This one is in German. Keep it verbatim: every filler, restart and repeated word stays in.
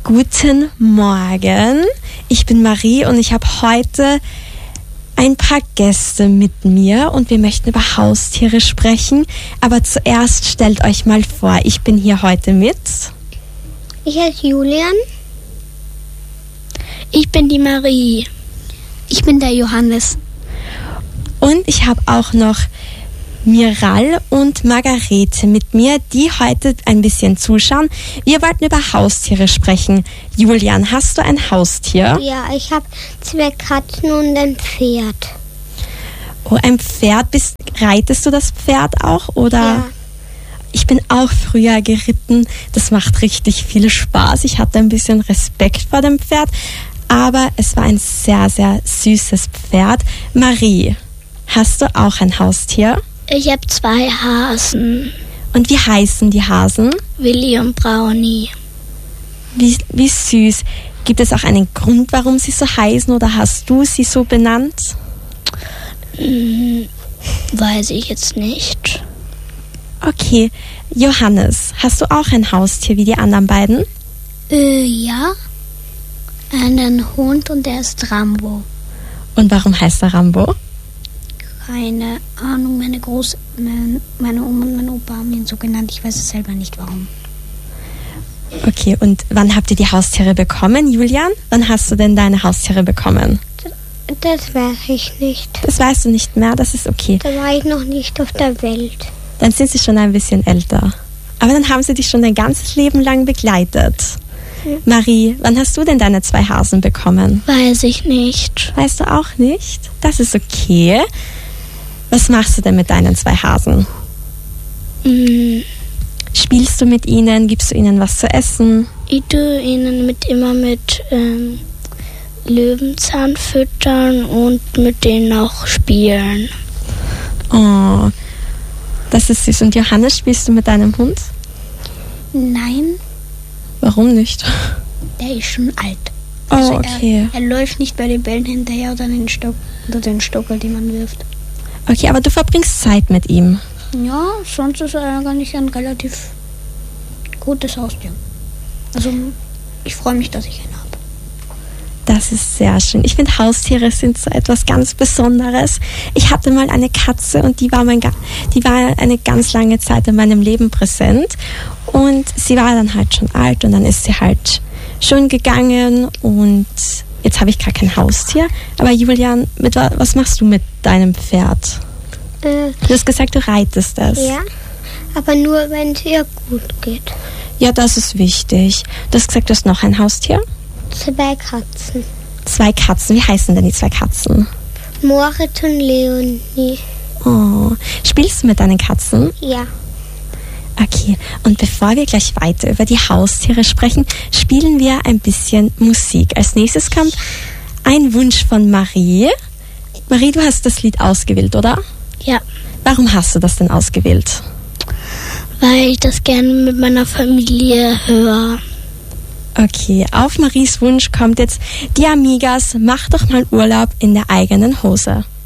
Guten Morgen, ich bin Marie und ich habe heute ein paar Gäste mit mir und wir möchten über Haustiere sprechen. Aber zuerst stellt euch mal vor, ich bin hier heute mit... Ich heiße Julian. Ich bin die Marie. Ich bin der Johannes. Und ich habe auch noch Miral und Margarete mit mir, die heute ein bisschen zuschauen. Wir wollten über Haustiere sprechen. Julian, hast du ein Haustier? Ja, ich habe zwei Katzen und ein Pferd. Oh, ein Pferd. Bist, reitest du das Pferd auch? Oder? Ja. Ich bin auch früher geritten. Das macht richtig viel Spaß. Ich hatte ein bisschen Respekt vor dem Pferd. Aber es war ein sehr, sehr süßes Pferd. Marie, hast du auch ein Haustier? Ich habe zwei Hasen. Und wie heißen die Hasen? Willi und Brownie. Wie, wie süß. Gibt es auch einen Grund, warum sie so heißen, oder hast du sie so benannt? Hm, weiß ich jetzt nicht. Okay. Johannes, hast du auch ein Haustier wie die anderen beiden? Äh, ja. Einen Hund und der ist Rambo. Und warum heißt er Rambo? Keine Ahnung, meine Groß... Meine, meine Oma und mein Opa haben ihn so genannt. Ich weiß es selber nicht, warum. Okay, und wann habt ihr die Haustiere bekommen, Julian? Wann hast du denn deine Haustiere bekommen? Das weiß ich nicht. Das weißt du nicht mehr, das ist okay. Da war ich noch nicht auf der Welt. Dann sind sie schon ein bisschen älter. Aber dann haben sie dich schon dein ganzes Leben lang begleitet. Hm. Marie, wann hast du denn deine zwei Hasen bekommen? Weiß ich nicht. Weißt du auch nicht? Das ist okay. Was machst du denn mit deinen zwei Hasen? Hm. Spielst du mit ihnen? Gibst du ihnen was zu essen? Ich tue ihnen mit immer mit ähm, Löwenzahn füttern und mit denen auch spielen. Oh, das ist süß. Und Johannes, spielst du mit deinem Hund? Nein. Warum nicht? Der ist schon alt. Oh, also okay. Er, er läuft nicht bei den Bällen hinterher oder den Stock oder den Stockerl, die man wirft. Okay, aber du verbringst Zeit mit ihm. Ja, sonst ist er eigentlich ein relativ gutes Haustier. Also ich freue mich, dass ich ihn habe. Das ist sehr schön. Ich finde, Haustiere sind so etwas ganz Besonderes. Ich hatte mal eine Katze und die war, mein, die war eine ganz lange Zeit in meinem Leben präsent. Und sie war dann halt schon alt und dann ist sie halt schon gegangen und jetzt habe ich gar kein Haustier. Aber Julian, mit, was machst du mit deinem Pferd? Äh, Du hast gesagt, du reitest es. ja, aber nur, wenn es ihr gut geht. Ja, das ist wichtig. Du hast gesagt, du hast noch ein Haustier? Zwei Katzen. Zwei Katzen. Wie heißen denn die zwei Katzen? Moritz und Leonie. Oh, spielst du mit deinen Katzen? Ja. Okay, und bevor wir gleich weiter über die Haustiere sprechen, spielen wir ein bisschen Musik. Als nächstes kommt ein Wunsch von Marie. Marie, du hast das Lied ausgewählt, oder? Ja, Warum hast du das denn ausgewählt? weil ich das gerne mit meiner Familie höre. Okay, auf Maries Wunsch kommt jetzt die Amigas, mach doch mal Urlaub in der eigenen Hose.